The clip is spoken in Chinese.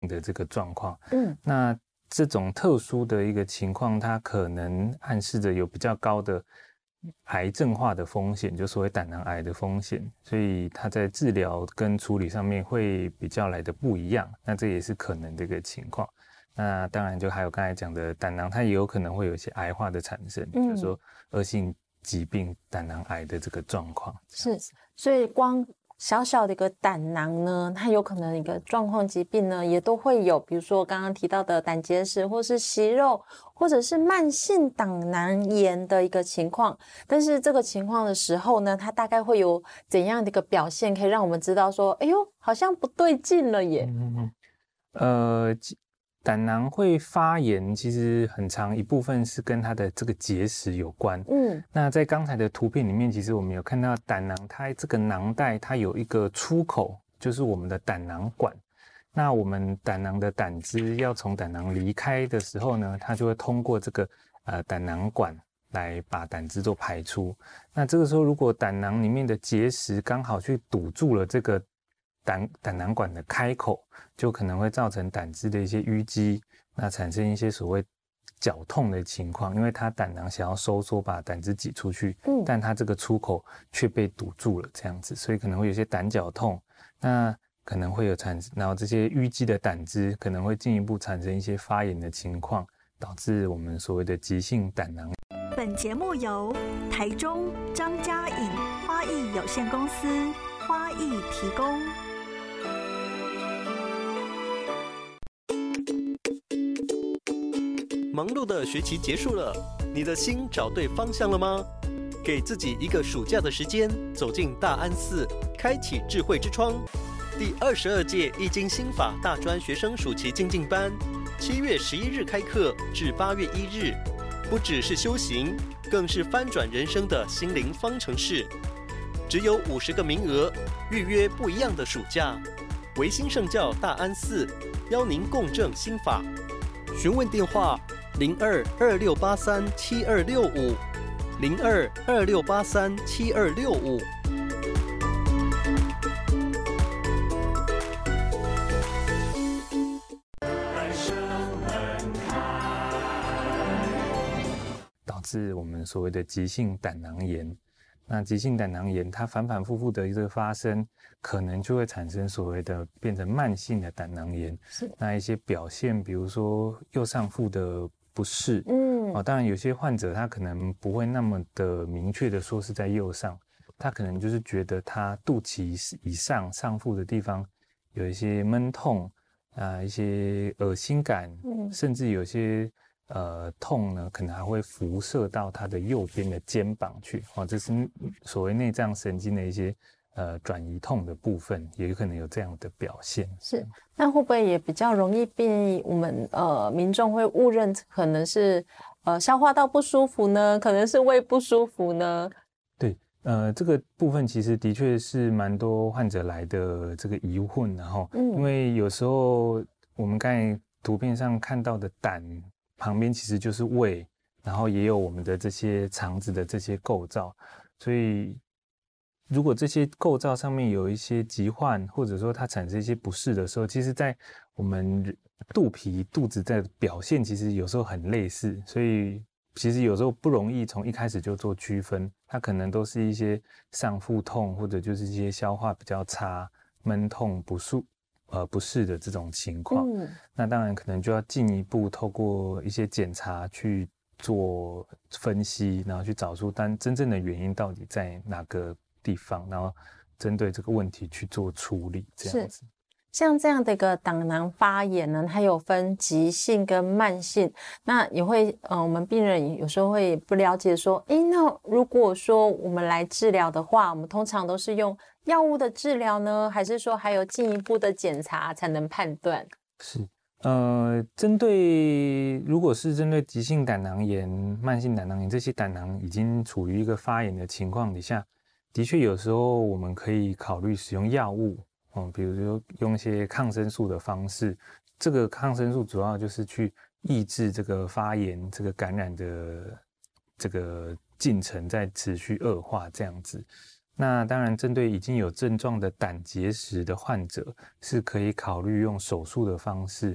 的这个状况。那这种特殊的一个情况，它可能暗示着有比较高的癌症化的风险，就所谓胆囊癌的风险，所以它在治疗跟处理上面会比较来的不一样。那这也是可能的一个情况。那当然就还有刚才讲的胆囊，它也有可能会有一些癌化的产生，就是说恶性疾病胆囊癌的这个状况。 是，所以光小小的一个胆囊呢，它有可能一个状况疾病呢也都会有，比如说刚刚提到的胆结石或是息肉，或者是慢性胆囊炎的一个情况。但是这个情况的时候呢，它大概会有怎样的一个表现，可以让我们知道说，哎呦，好像不对劲了耶。 胆囊会发炎，其实很长一部分是跟它的这个结石有关。那在刚才的图片里面，其实我们有看到胆囊，它这个囊袋它有一个出口，就是我们的胆囊管。那我们胆囊的胆汁要从胆囊离开的时候呢，它就会通过这个胆囊管来把胆汁做排出。那这个时候，如果胆囊里面的结石刚好去堵住了这个胆囊管的开口，就可能会造成胆汁的一些淤积，那产生一些所谓绞痛的情况，因为它胆囊想要收缩把胆汁挤出去，但它这个出口却被堵住了，这样子，所以可能会有些胆绞痛，那可能会有然后这些淤积的胆汁可能会进一步产生一些发炎的情况，导致我们所谓的急性胆囊。 本节目由台中张家颖花艺有限公司花艺提供。 忙碌的学期结束了，你的心找对方向了吗？给自己一个暑假的时间，走进大安寺，开启智慧之窗。第22届易经心法大专学生暑期精进班，7月11日开课至8月1日，不只是修行，更是翻转人生的心灵方程式。只有50个名额，预约不一样的暑假。维新圣教大安寺邀您共振心法，询问电话02-2683-7265，02-2683-7265。 导致我们所谓的急性胆囊炎。那急性胆囊炎它反反复复的一个发生，可能就会产生所谓的变成慢性的胆囊炎。那一些表现，比如说右上腹的不适，当然有些患者他可能不会那么的明确的说是在右上，他可能就是觉得他肚脐以上上腹的地方有一些闷痛一些恶心感，甚至有些痛呢，可能还会辐射到他的右边的肩膀去，这是所谓内脏神经的一些转移痛的部分，也有可能有这样的表现。 是，那会不会也比较容易被我们民众会误认可能是消化道不舒服呢，可能是胃不舒服呢？ 对，这个部分其实的确是蛮多患者来的这个疑问，然后因为有时候我们刚才图片上看到的胆旁边其实就是胃，然后也有我们的这些肠子的这些构造，所以如果这些构造上面有一些疾患，或者说它产生一些不适的时候，其实在我们肚子的表现其实有时候很类似，所以其实有时候不容易从一开始就做区分，它可能都是一些上腹痛，或者就是一些消化比较差、闷痛不适的这种情况。那当然可能就要进一步透过一些检查去做分析，然后去找出真正的原因到底在哪个地方，然后针对这个问题去做处理，这样子。 像这样的一个胆囊发炎呢，它有分急性跟慢性，那也会我们病人有时候会不了解说，那如果说我们来治疗的话，我们通常都是用药物的治疗呢，还是说还有进一步的检查才能判断？ 是，如果是针对急性胆囊炎、慢性胆囊炎，这些胆囊已经处于一个发炎的情况底下，的确有时候我们可以考虑使用药物。比如说用一些抗生素的方式，这个抗生素主要就是去抑制这个发炎、这个感染的这个进程在持续恶化这样子。 那当然，针对已经有症状的胆结石的患者，是可以考虑用手术的方式